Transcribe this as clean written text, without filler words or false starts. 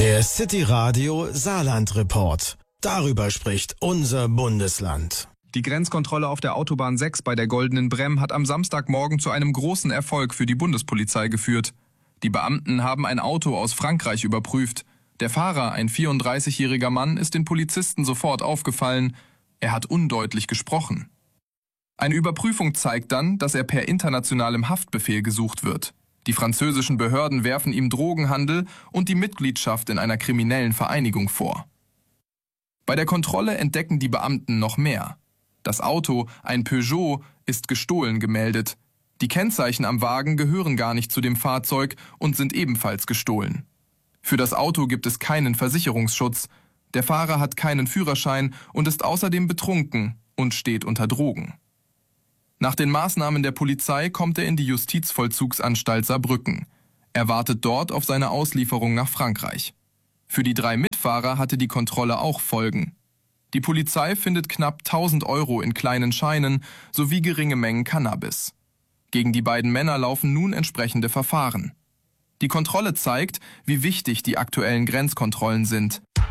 Der City Radio Saarland Report. Darüber spricht unser Bundesland. Die Grenzkontrolle auf der Autobahn 6 bei der Goldenen Bremm hat am Samstagmorgen zu einem großen Erfolg für die Bundespolizei geführt. Die Beamten haben ein Auto aus Frankreich überprüft. Der Fahrer, ein 34-jähriger Mann, ist den Polizisten sofort aufgefallen. Er hat undeutlich gesprochen. Eine Überprüfung zeigt dann, dass er per internationalem Haftbefehl gesucht wird. Die französischen Behörden werfen ihm Drogenhandel und die Mitgliedschaft in einer kriminellen Vereinigung vor. Bei der Kontrolle entdecken die Beamten noch mehr. Das Auto, ein Peugeot, ist gestohlen gemeldet. Die Kennzeichen am Wagen gehören gar nicht zu dem Fahrzeug und sind ebenfalls gestohlen. Für das Auto gibt es keinen Versicherungsschutz. Der Fahrer hat keinen Führerschein und ist außerdem betrunken und steht unter Drogen. Nach den Maßnahmen der Polizei kommt er in die Justizvollzugsanstalt Saarbrücken. Er wartet dort auf seine Auslieferung nach Frankreich. Für die 3 Mitfahrer hatte die Kontrolle auch Folgen. Die Polizei findet knapp 1.000 Euro in kleinen Scheinen sowie geringe Mengen Cannabis. Gegen die beiden Männer laufen nun entsprechende Verfahren. Die Kontrolle zeigt, wie wichtig die aktuellen Grenzkontrollen sind.